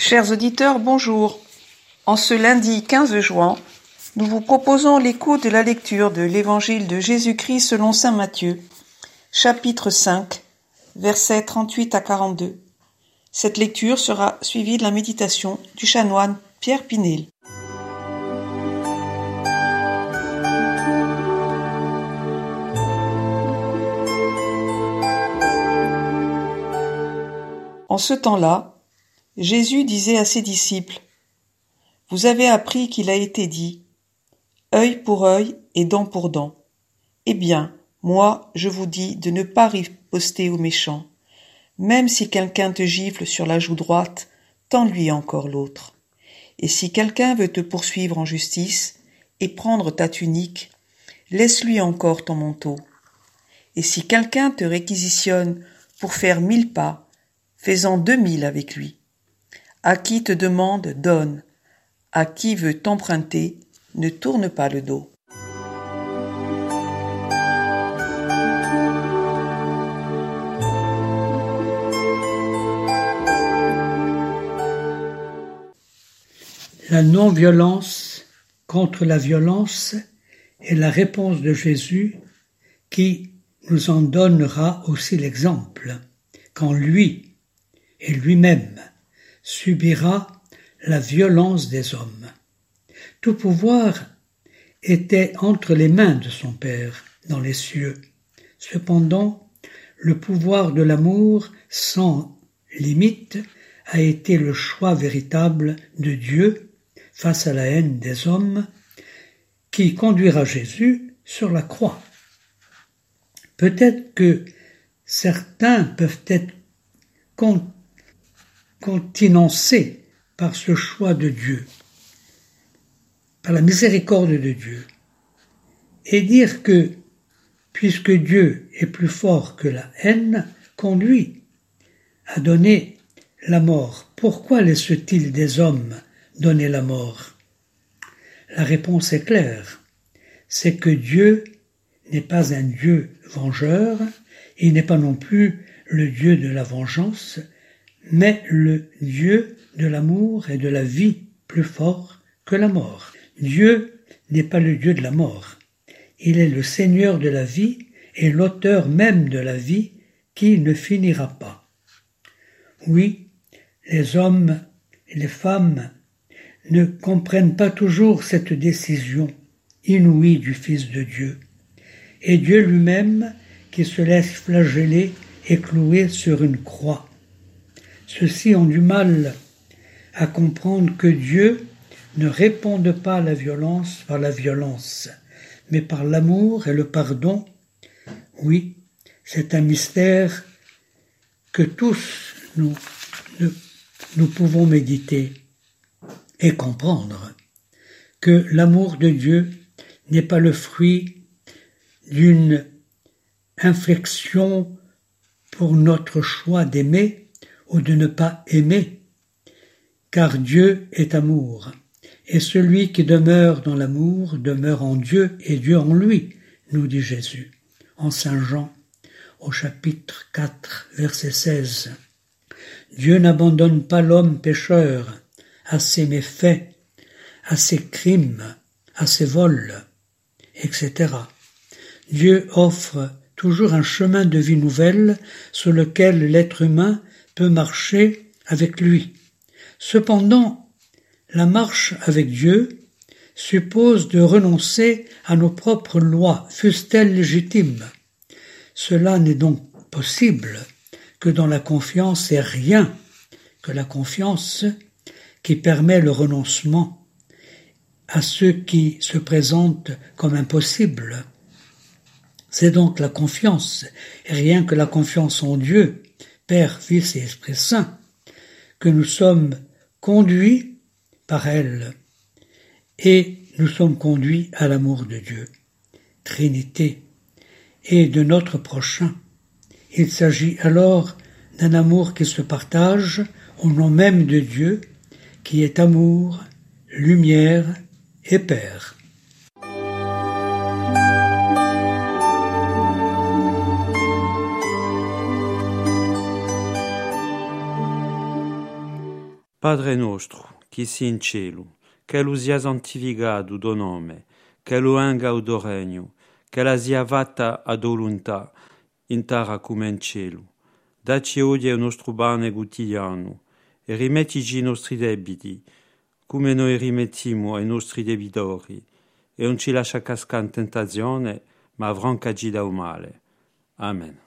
Chers auditeurs, bonjour. En ce lundi 15 juin, nous vous proposons l'écoute de la lecture de l'Évangile de Jésus-Christ selon saint Matthieu, chapitre 5, versets 38 à 42. Cette lecture sera suivie de la méditation du chanoine Pierre Pinel. En ce temps-là, Jésus disait à ses disciples : « Vous avez appris qu'il a été dit : œil pour œil et dent pour dent. Eh bien, moi, je vous dis de ne pas riposter aux méchants. Même si quelqu'un te gifle sur la joue droite, tends-lui encore l'autre. Et si quelqu'un veut te poursuivre en justice et prendre ta tunique, laisse-lui encore ton manteau. Et si quelqu'un te réquisitionne pour faire 1000 pas, fais-en 2000 avec lui. À qui te demande, donne. À qui veut t'emprunter, ne tourne pas le dos. » La non-violence contre la violence est la réponse de Jésus qui nous en donnera aussi l'exemple, quand lui et lui-même subira la violence des hommes. Tout pouvoir était entre les mains de son Père dans les cieux. Cependant, le pouvoir de l'amour sans limite a été le choix véritable de Dieu face à la haine des hommes qui conduira Jésus sur la croix. Peut-être que certains peuvent être continencés par ce choix de Dieu, par la miséricorde de Dieu, et dire que, puisque Dieu est plus fort que la haine, conduit à donner la mort. Pourquoi laisse-t-il des hommes donner la mort ? La réponse est claire, c'est que Dieu n'est pas un Dieu vengeur, il n'est pas non plus le Dieu de la vengeance, mais le Dieu de l'amour et de la vie plus fort que la mort. Dieu n'est pas le Dieu de la mort. Il est le Seigneur de la vie et l'auteur même de la vie qui ne finira pas. Oui, les hommes et les femmes ne comprennent pas toujours cette décision inouïe du Fils de Dieu. Et Dieu lui-même qui se laisse flageller et clouer sur une croix. Ceux-ci ont du mal à comprendre que Dieu ne réponde pas à la violence par la violence, mais par l'amour et le pardon. Oui, c'est un mystère que tous nous pouvons méditer et comprendre, que l'amour de Dieu n'est pas le fruit d'une inflexion pour notre choix d'aimer ou de ne pas aimer, car Dieu est amour, et celui qui demeure dans l'amour demeure en Dieu et Dieu en lui, nous dit Jésus, en Saint Jean, au chapitre 4, verset 16. Dieu n'abandonne pas l'homme pécheur à ses méfaits, à ses crimes, à ses vols, etc. Dieu offre toujours un chemin de vie nouvelle sur lequel l'être humain peut marcher avec lui. Cependant, la marche avec Dieu suppose de renoncer à nos propres lois, fussent-elles légitimes. Cela n'est donc possible que dans la confiance et rien que la confiance qui permet le renoncement à ceux qui se présentent comme impossibles. C'est donc la confiance, et rien que la confiance en Dieu, Père, Fils et Esprit Saint, que nous sommes conduits par elle, et nous sommes conduits à l'amour de Dieu, Trinité, et de notre prochain. Il s'agit alors d'un amour qui se partage au nom même de Dieu, qui est amour, lumière et Père. Padre nostro, chi si in cielo, che lu sia santificato do nome, che lu venga o do regno, che la sia fatta a volontà, in terra come in cielo. Dacci oggi il nostro pane quotidiano, e rimettici i nostri debiti, come noi rimettiamo ai nostri debitori, e non ci lascia cascare in tentazione, ma avrancaci dal male. Amen.